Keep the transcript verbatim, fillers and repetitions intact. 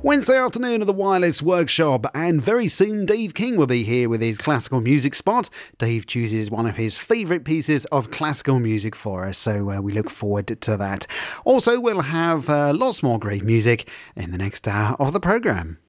Wednesday afternoon of the Wireless Workshop, and very soon Dave King will be here with his classical music spot. Dave chooses one of his favourite pieces of classical music for us, so uh, we look forward to that. Also, we'll have uh, lots more great music in the next hour of the programme.